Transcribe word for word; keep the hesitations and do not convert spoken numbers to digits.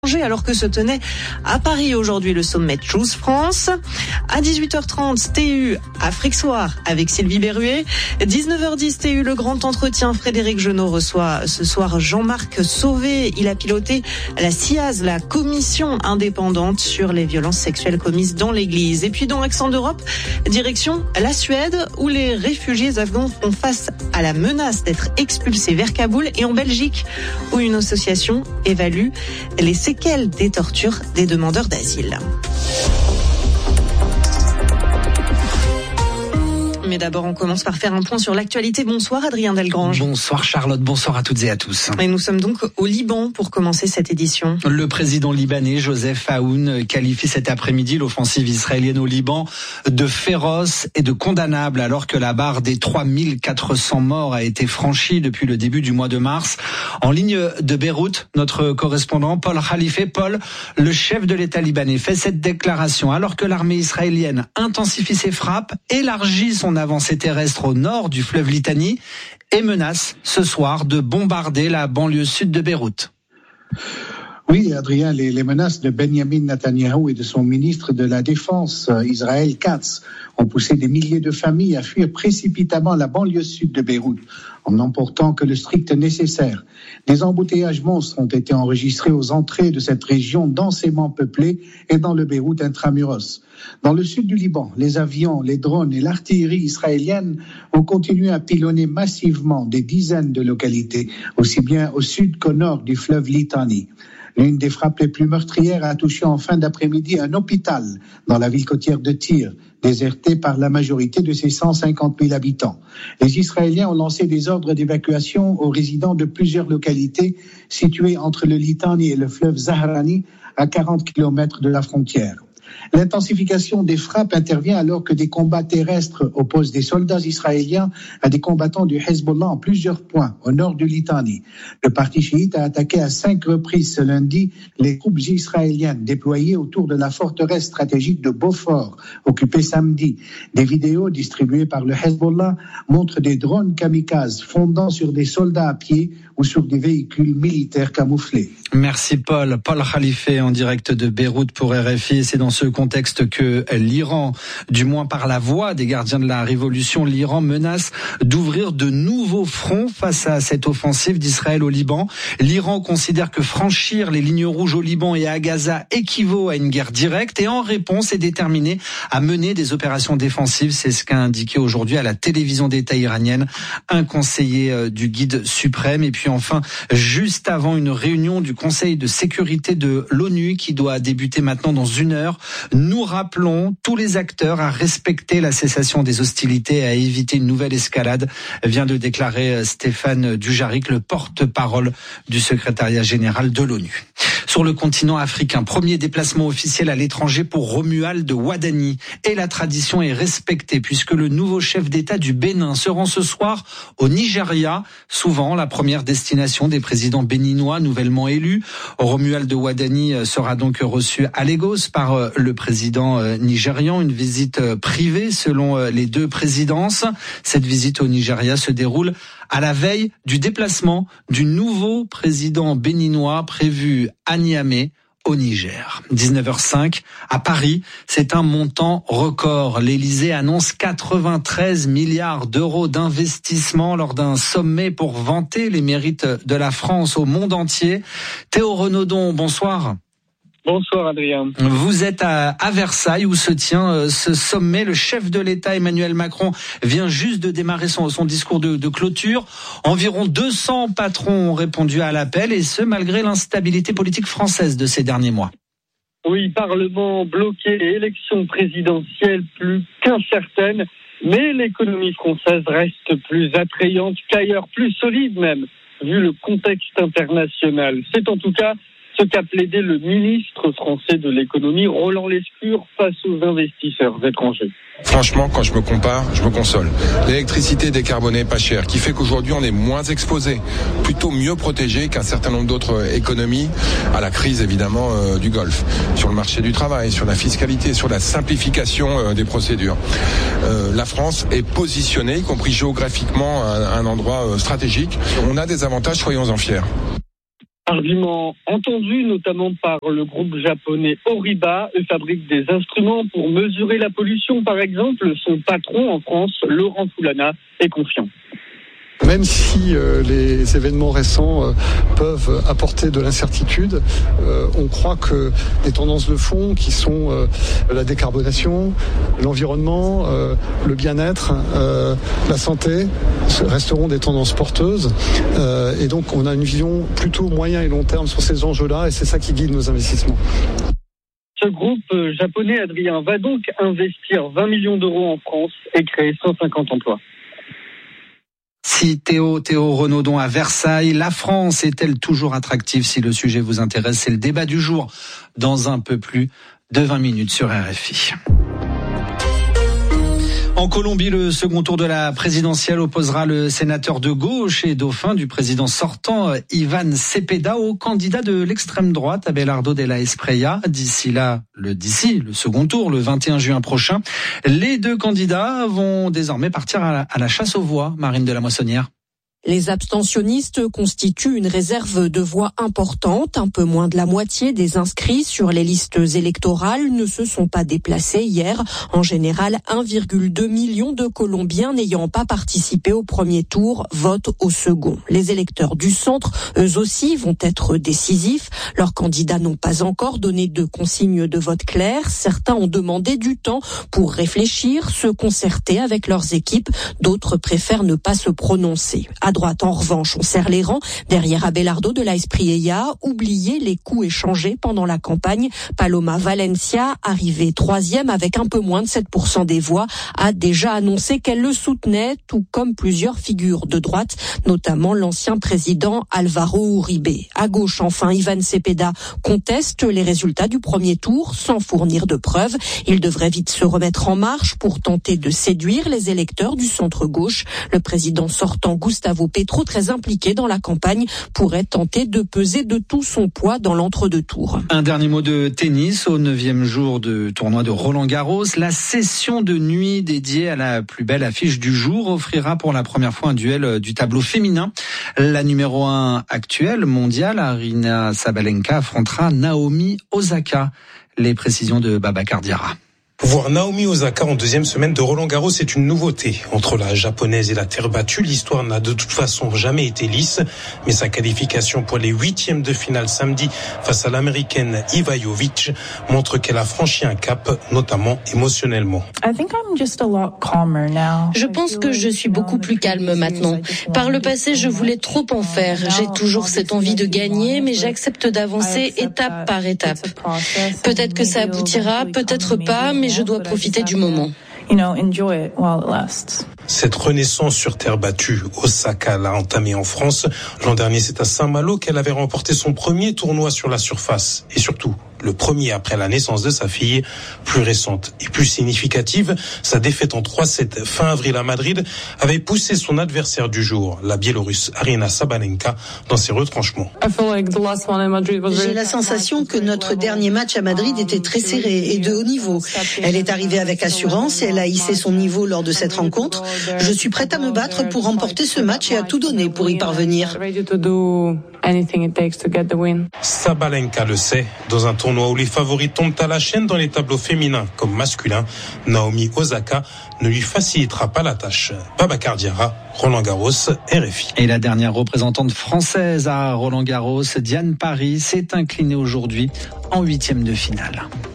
Alors que se tenait à Paris aujourd'hui le sommet Choose France. À dix-huit heures trente, T U Afrique Soir avec Sylvie Berruet. dix-neuf heures dix, T U le grand entretien. Frédéric Genot reçoit ce soir Jean-Marc Sauvé. Il a piloté la C I A S, la commission indépendante sur les violences sexuelles commises dans l'église. Et puis dans Accent d'Europe, direction la Suède où les réfugiés afghans font face à la menace d'être expulsés vers Kaboul, et en Belgique où une association évalue les séquelles des tortures des demandeurs d'asile. Mais d'abord, on commence par faire un point sur l'actualité. Bonsoir Adrien Delgrange. Bonsoir Charlotte, bonsoir à toutes et à tous. Et nous sommes donc au Liban pour commencer cette édition. Le président libanais Joseph Aoun qualifie cet après-midi l'offensive israélienne au Liban de féroce et de condamnable, alors que la barre des trois mille quatre cents morts a été franchie depuis le début du mois de mars. En ligne de Beyrouth, notre correspondant Paul Khalife. Paul, le chef de l'État libanais, fait cette déclaration alors que l'armée israélienne intensifie ses frappes, élargit son avancée terrestre au nord du fleuve Litani et menace ce soir de bombarder la banlieue sud de Beyrouth. Oui, Adrien, les, les menaces de Benjamin Netanyahou et de son ministre de la Défense, Israël Katz, ont poussé des milliers de familles à fuir précipitamment la banlieue sud de Beyrouth, en n'emportant que le strict nécessaire. Des embouteillages monstres ont été enregistrés aux entrées de cette région densément peuplée et dans le Beyrouth intramuros. Dans le sud du Liban, les avions, les drones et l'artillerie israélienne ont continué à pilonner massivement des dizaines de localités, aussi bien au sud qu'au nord du fleuve Litani. L'une des frappes les plus meurtrières a touché en fin d'après-midi un hôpital dans la ville côtière de Tyr, déserté par la majorité de ses cent cinquante mille habitants. Les Israéliens ont lancé des ordres d'évacuation aux résidents de plusieurs localités situées entre le Litani et le fleuve Zahrani, à quarante kilomètres de la frontière. L'intensification des frappes intervient alors que des combats terrestres opposent des soldats israéliens à des combattants du Hezbollah en plusieurs points au nord du Litani. Le parti chiite a attaqué à cinq reprises ce lundi les troupes israéliennes déployées autour de la forteresse stratégique de Beaufort, occupée samedi. Des vidéos distribuées par le Hezbollah montrent des drones kamikazes fondant sur des soldats à pied ou sur des véhicules militaires camouflés. Merci Paul. Paul Khalife en direct de Beyrouth pour R F I. C'est dans ce contexte que l'Iran, du moins par la voix des gardiens de la révolution, l'Iran menace d'ouvrir de nouveaux fronts face à cette offensive d'Israël au Liban. L'Iran considère que franchir les lignes rouges au Liban et à Gaza équivaut à une guerre directe et en réponse est déterminé à mener des opérations défensives. C'est ce qu'a indiqué aujourd'hui à la télévision d'État iranienne un conseiller du guide suprême. Et puis enfin, juste avant une réunion du Conseil de sécurité de l'ONU qui doit débuter maintenant dans une heure, nous rappelons tous les acteurs à respecter la cessation des hostilités et à éviter une nouvelle escalade, vient de déclarer Stéphane Dujarric, le porte-parole du secrétariat général de l'ONU. Sur le continent africain, premier déplacement officiel à l'étranger pour Romuald Wadani. Et la tradition est respectée puisque le nouveau chef d'État du Bénin se rend ce soir au Nigeria, souvent la première destination des présidents béninois nouvellement élus. Romuald Wadani sera donc reçu à Lagos par le président nigérian, une visite privée selon les deux présidences. Cette visite au Nigeria se déroule à la veille du déplacement du nouveau président béninois prévu à Niamey, au Niger. dix-neuf heures cinq, à Paris, c'est un montant record. L'Élysée annonce quatre-vingt-treize milliards d'euros d'investissement lors d'un sommet pour vanter les mérites de la France au monde entier. Théo Renaudon, bonsoir. Bonsoir Adrien. Vous êtes à, à Versailles où se tient euh, ce sommet. Le chef de l'État Emmanuel Macron vient juste de démarrer son, son discours de, de clôture. Environ deux cents patrons ont répondu à l'appel et ce malgré l'instabilité politique française de ces derniers mois. Oui, Parlement bloqué et élections présidentielles plus qu'incertaines, mais l'économie française reste plus attrayante qu'ailleurs, plus solide même, vu le contexte international. C'est en tout cas ce qu'a plaidé le ministre français de l'économie, Roland Lescure, face aux investisseurs étrangers. Franchement, quand je me compare, je me console. L'électricité décarbonée pas chère, qui fait qu'aujourd'hui on est moins exposé, plutôt mieux protégé qu'un certain nombre d'autres économies, à la crise évidemment euh, du Golfe, sur le marché du travail, sur la fiscalité, sur la simplification euh, des procédures. Euh, la France est positionnée, y compris géographiquement, à un endroit euh, stratégique. On a des avantages, soyons-en fiers. Argument entendu notamment par le groupe japonais Oriba. Eux fabriquent des instruments pour mesurer la pollution, par exemple. Son patron en France, Laurent Foulana, est confiant. Même si euh, les événements récents euh, peuvent apporter de l'incertitude, euh, on croit que les tendances de fond qui sont euh, la décarbonation, l'environnement, euh, le bien-être, euh, la santé resteront des tendances porteuses. Euh, et donc on a une vision plutôt moyen et long terme sur ces enjeux-là et c'est ça qui guide nos investissements. Ce groupe japonais, Adrien, va donc investir vingt millions d'euros en France et créer cent cinquante emplois. Si Théo, Théo Renaudon à Versailles, la France est-elle toujours attractive? Si le sujet vous intéresse, c'est le débat du jour dans un peu plus de vingt minutes sur R F I. En Colombie, le second tour de la présidentielle opposera le sénateur de gauche et dauphin du président sortant, Iván Cepeda, au candidat de l'extrême droite, Abelardo de la Espriella. D'ici là, le d'ici, le second tour, le vingt et un juin prochain, les deux candidats vont désormais partir à la, à la chasse aux voix. Marine de la Moissonnière. Les abstentionnistes constituent une réserve de voix importante. Un peu moins de la moitié des inscrits sur les listes électorales ne se sont pas déplacés hier. En général, un virgule deux million de Colombiens n'ayant pas participé au premier tour votent au second. Les électeurs du centre, eux aussi, vont être décisifs. Leurs candidats n'ont pas encore donné de consignes de vote claires. Certains ont demandé du temps pour réfléchir, se concerter avec leurs équipes. D'autres préfèrent ne pas se prononcer. À droite, en revanche, on serre les rangs. Derrière Abelardo de la Espriella, oubliez les coups échangés pendant la campagne. Paloma Valencia, arrivée troisième avec un peu moins de sept pour cent des voix, a déjà annoncé qu'elle le soutenait, tout comme plusieurs figures de droite, notamment l'ancien président Álvaro Uribe. À gauche, enfin, Iván Cepeda conteste les résultats du premier tour sans fournir de preuves. Il devrait vite se remettre en marche pour tenter de séduire les électeurs du centre-gauche. Le président sortant, Gustavo Petro, très impliqué dans la campagne, pourrait tenter de peser de tout son poids dans l'entre-deux-tours. Un dernier mot de tennis au neuvième jour de tournoi de Roland-Garros. La session de nuit dédiée à la plus belle affiche du jour offrira pour la première fois un duel du tableau féminin. La numéro un actuelle mondiale, Aryna Sabalenka, affrontera Naomi Osaka. Les précisions de Babacar Diarra. Voir Naomi Osaka en deuxième semaine de Roland-Garros, c'est une nouveauté. Entre la japonaise et la terre battue, l'histoire n'a de toute façon jamais été lisse. Mais sa qualification pour les huitièmes de finale samedi face à l'américaine Ivajovic montre qu'elle a franchi un cap, notamment émotionnellement. Je pense que je suis beaucoup plus calme maintenant. Par le passé, je voulais trop en faire. J'ai toujours cette envie de gagner, mais j'accepte d'avancer étape par étape. Peut-être que ça aboutira, peut-être pas, mais je dois profiter du moment. Cette renaissance sur terre battue, Osaka l'a entamée en France. L'an dernier, c'est à Saint-Malo qu'elle avait remporté son premier tournoi sur la surface. Et surtout, le premier après la naissance de sa fille. Plus récente et plus significative, sa défaite en trois sept fin avril à Madrid avait poussé son adversaire du jour, la Biélorusse Aryna Sabalenka, dans ses retranchements. J'ai la sensation que notre dernier match à Madrid était très serré et de haut niveau. Elle est arrivée avec assurance et elle a hissé son niveau lors de cette rencontre. Je suis prête à me battre pour remporter ce match et à tout donner pour y parvenir. Sabalenka le sait, dans un tournoi où les favoris tombent à la chaîne dans les tableaux féminins comme masculins, Naomi Osaka ne lui facilitera pas la tâche. Babacar Diarra, Roland-Garros, R F I. Et la dernière représentante française à Roland-Garros, Diane Paris, s'est inclinée aujourd'hui en huitième de finale.